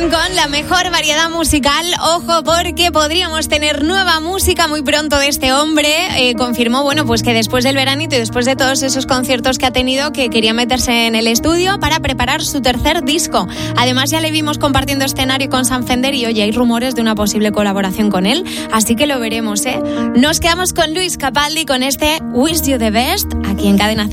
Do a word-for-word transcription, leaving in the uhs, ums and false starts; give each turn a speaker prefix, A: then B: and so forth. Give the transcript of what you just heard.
A: Weeknd con la mejor variedad musical. Ojo, porque podríamos tener nueva música muy pronto de este hombre. Eh, confirmó, bueno, pues que después del veranito y después de todos esos conciertos que ha tenido, que quería meterse en el estudio para preparar su tercer disco. Además, ya le vimos compartiendo escenario con Sam Fender y hoy hay rumores de una posible colaboración con él. Así que lo veremos, ¿eh? Nos quedamos con Luis Capaldi con este Wish You the Best aquí en Cadena